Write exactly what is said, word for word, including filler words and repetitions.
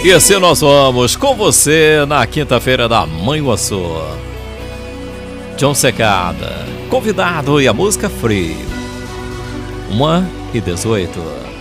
E assim nós vamos com você na quinta-feira da Manhuaçu. John Secada, convidado e a música Frio. Uma e dezoito.